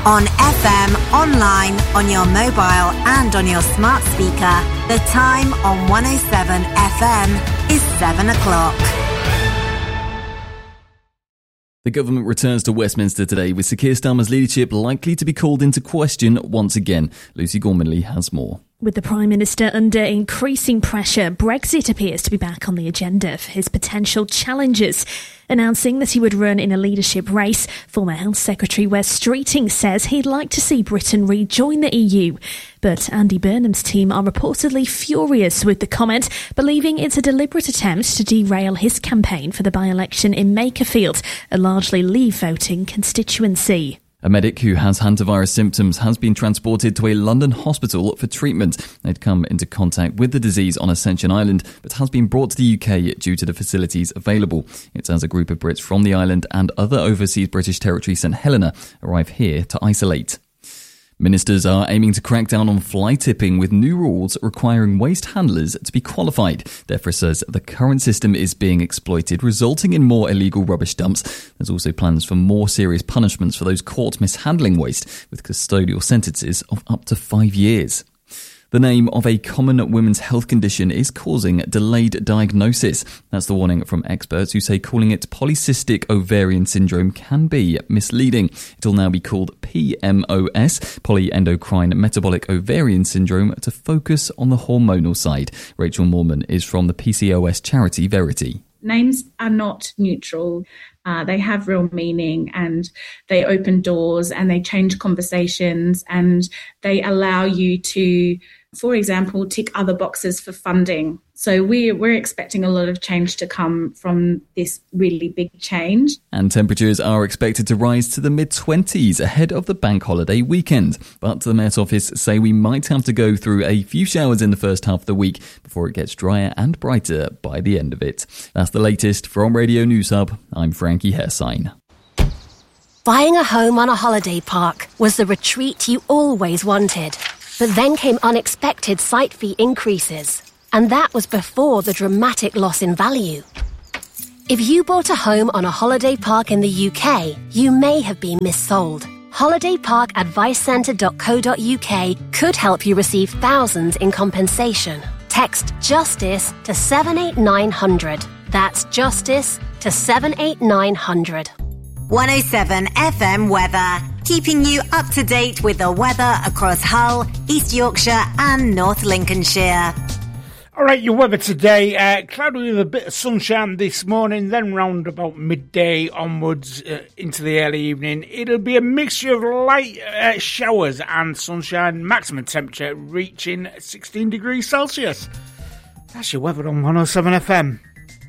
On FM, online, on your mobile and on your smart speaker. The time on 107 FM is 7 o'clock. The government returns to Westminster today with Sir Keir Starmer's leadership likely to be called into question once again. Lucy Gormanley has more. With the Prime Minister under increasing pressure, Brexit appears to be back on the agenda for his potential challengers. Announcing that he would run in a leadership race, former Health Secretary Wes Streeting says he'd like to see Britain rejoin the EU. But Andy Burnham's team are reportedly furious with the comment, believing it's a deliberate attempt to derail his campaign for the by-election in Makerfield, a largely Leave-voting constituency. A medic who has hantavirus symptoms has been transported to a London hospital for treatment. They'd come into contact with the disease on Ascension Island, but has been brought to the UK due to the facilities available. It's as a group of Brits from the island and other overseas British territory St Helena arrive here to isolate. Ministers are aiming to crack down on fly tipping with new rules requiring waste handlers to be qualified. DEFRA says the current system is being exploited, resulting in more illegal rubbish dumps. There's also plans for more serious punishments for those caught mishandling waste, with custodial sentences of up to 5 years. The name of a common women's health condition is causing delayed diagnosis. That's the warning from experts who say calling it polycystic ovarian syndrome can be misleading. It'll now be called PMOS, polyendocrine metabolic ovarian syndrome, to focus on the hormonal side. Rachel Moorman is from the PCOS charity Verity. Names are not neutral. They have real meaning, and they open doors and they change conversations, and they allow you to, for example, tick other boxes for funding. So we're expecting a lot of change to come from this really big change. And temperatures are expected to rise to the mid-20s ahead of the bank holiday weekend. But the Met Office say we might have to go through a few showers in the first half of the week before it gets drier and brighter by the end of it. That's the latest from Radio News Hub. I'm Frankie Hersign. Buying a home on a holiday park was the retreat you always wanted. But then came unexpected site fee increases. And that was before the dramatic loss in value. If you bought a home on a holiday park in the UK, you may have been missold. holidayparkadvicecentre.co.uk could help you receive thousands in compensation. Text JUSTICE to 78900. That's JUSTICE to 78900. 107 FM weather, keeping you up to date with the weather across Hull, East Yorkshire and North Lincolnshire. All right, your weather today, cloudy with a bit of sunshine this morning, then round about midday onwards into the early evening. It'll be a mixture of light showers and sunshine, maximum temperature reaching 16 degrees Celsius. That's your weather on 107 FM.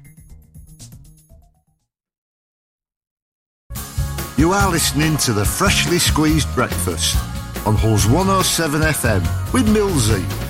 You are listening to the Freshly Squeezed Breakfast on Hull's 107 FM with Millsy.